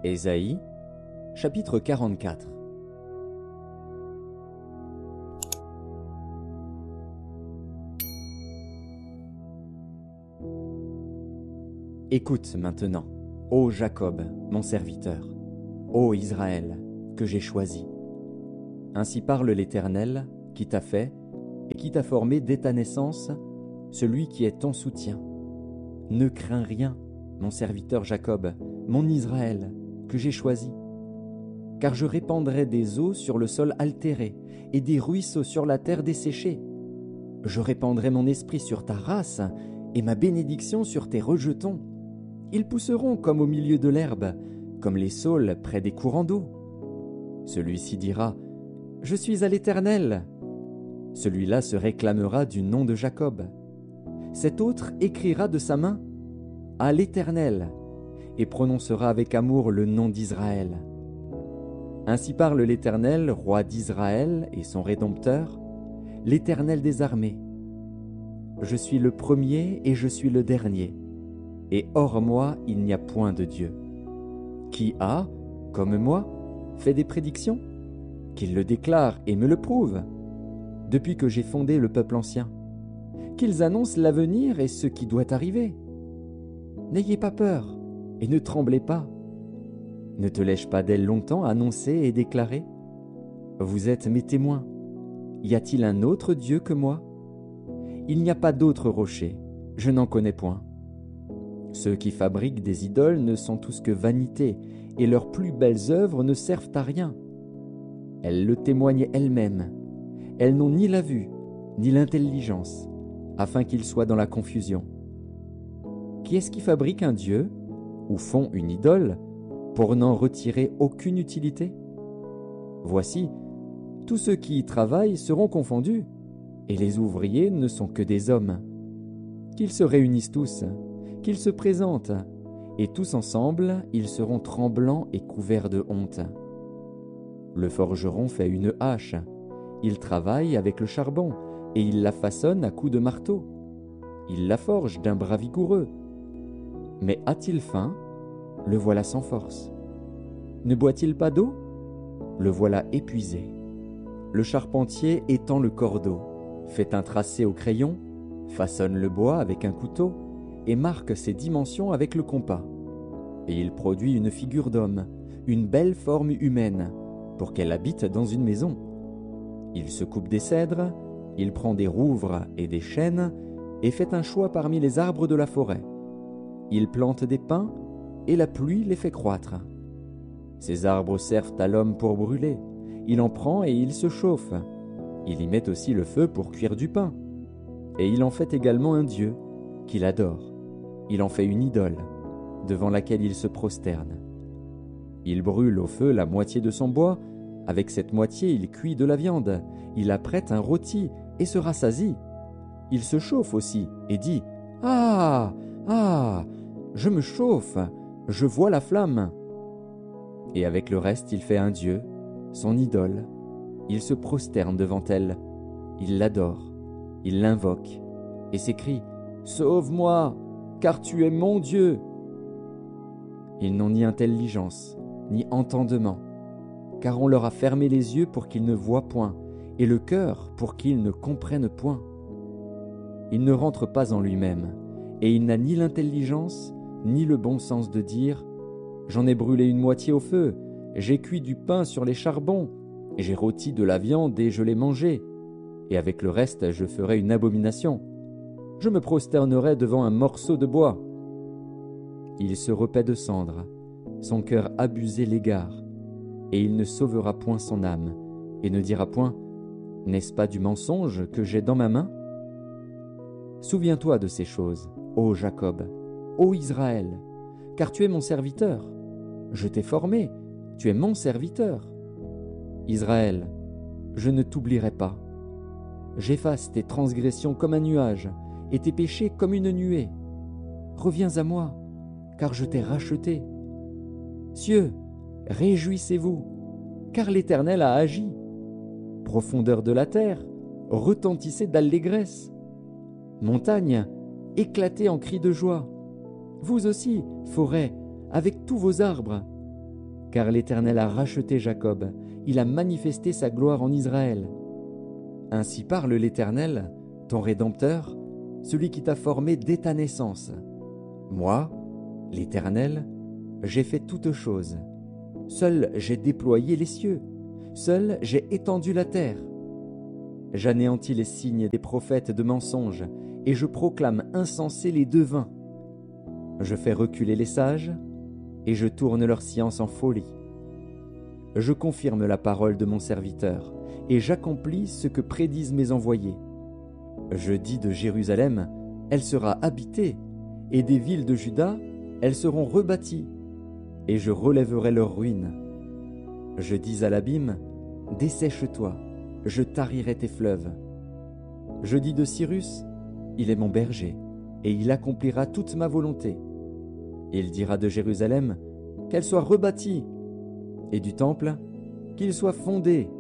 Ésaïe, chapitre 44. Écoute maintenant, ô Jacob, mon serviteur, ô Israël, que j'ai choisi. Ainsi parle l'Éternel, qui t'a fait et qui t'a formé dès ta naissance, celui qui est ton soutien. Ne crains rien, mon serviteur Jacob, mon Israël, que j'ai choisi. Car je répandrai des eaux sur le sol altéré et des ruisseaux sur la terre desséchée. Je répandrai mon esprit sur ta race et ma bénédiction sur tes rejetons. Ils pousseront comme au milieu de l'herbe, comme les saules près des courants d'eau. Celui-ci dira « Je suis à l'Éternel ». Celui-là se réclamera du nom de Jacob. Cet autre écrira de sa main « À l'Éternel » et prononcera avec amour le nom d'Israël. Ainsi parle l'Éternel, roi d'Israël et son Rédempteur, l'Éternel des armées. Je suis le premier et je suis le dernier, et hors moi il n'y a point de Dieu. Qui a, comme moi, fait des prédictions? Qu'il le déclare et me le prouve, depuis que j'ai fondé le peuple ancien. Qu'ils annoncent l'avenir et ce qui doit arriver. N'ayez pas peur et ne tremblez pas. Ne te l'ai-je pas dès longtemps annoncé et déclaré? Vous êtes mes témoins. Y a-t-il un autre Dieu que moi? Il n'y a pas d'autre rocher, je n'en connais point. Ceux qui fabriquent des idoles ne sont tous que vanité, et leurs plus belles œuvres ne servent à rien. Elles le témoignent elles-mêmes. Elles n'ont ni la vue, ni l'intelligence, afin qu'ils soient dans la confusion. Qui est-ce qui fabrique un Dieu, ou font une idole, pour n'en retirer aucune utilité? Voici, tous ceux qui y travaillent seront confondus, et les ouvriers ne sont que des hommes. Qu'ils se réunissent tous, qu'ils se présentent, et tous ensemble, ils seront tremblants et couverts de honte. Le forgeron fait une hache, il travaille avec le charbon, et il la façonne à coups de marteau. Il la forge d'un bras vigoureux. Mais a-t-il faim? Le voilà sans force. Ne boit-il pas d'eau? Le voilà épuisé. Le charpentier étend le cordeau, fait un tracé au crayon, façonne le bois avec un couteau et marque ses dimensions avec le compas. Et il produit une figure d'homme, une belle forme humaine, pour qu'elle habite dans une maison. Il se coupe des cèdres, il prend des rouvres et des chênes et fait un choix parmi les arbres de la forêt. Il plante des pins et la pluie les fait croître. Ces arbres servent à l'homme pour brûler. Il en prend et il se chauffe. Il y met aussi le feu pour cuire du pain. Et il en fait également un dieu, qu'il adore. Il en fait une idole, devant laquelle il se prosterne. Il brûle au feu la moitié de son bois. Avec cette moitié, il cuit de la viande. Il apprête un rôti et se rassasie. Il se chauffe aussi et dit « Ah, ah, je me chauffe, je vois la flamme. » Et avec le reste, il fait un dieu, son idole. Il se prosterne devant elle. Il l'adore, il l'invoque et s'écrie « Sauve-moi, car tu es mon Dieu !» Ils n'ont ni intelligence, ni entendement, car on leur a fermé les yeux pour qu'ils ne voient point, et le cœur pour qu'ils ne comprennent point. Il ne rentre pas en lui-même, et il n'a ni l'intelligence, ni le bon sens de dire « J'en ai brûlé une moitié au feu, j'ai cuit du pain sur les charbons, et j'ai rôti de la viande et je l'ai mangée, et avec le reste je ferai une abomination. Je me prosternerai devant un morceau de bois. » Il se repaît de cendres, son cœur abusé l'égare, et il ne sauvera point son âme, et ne dira point « N'est-ce pas du mensonge que j'ai dans ma main ?» Souviens-toi de ces choses, ô Jacob, ô Israël, car tu es mon serviteur. Je t'ai formé, tu es mon serviteur. Israël, je ne t'oublierai pas. J'efface tes transgressions comme un nuage, et tes péchés comme une nuée. Reviens à moi, car je t'ai racheté. Cieux, réjouissez-vous, car l'Éternel a agi. Profondeur de la terre, retentissez d'allégresse. Montagnes, éclatez en cris de joie. Vous aussi, forêt, avec tous vos arbres. car l'Éternel a racheté Jacob, il a manifesté sa gloire en Israël. Ainsi parle l'Éternel, ton Rédempteur, celui qui t'a formé dès ta naissance. Moi, l'Éternel, j'ai fait toutes choses. Seul j'ai déployé les cieux, seul j'ai étendu la terre. J'anéantis les signes des prophètes de mensonges, et je proclame insensés les devins. Je fais reculer les sages, et je tourne leur science en folie. Je confirme la parole de mon serviteur, et j'accomplis ce que prédisent mes envoyés. Je dis de Jérusalem, elle sera habitée, et des villes de Juda, elles seront rebâties, et je relèverai leurs ruines. Je dis à l'abîme, dessèche-toi, je tarirai tes fleuves. Je dis de Cyrus, il est mon berger, et il accomplira toute ma volonté. Il dira de Jérusalem, qu'elle soit rebâtie, et du temple, qu'il soit fondé,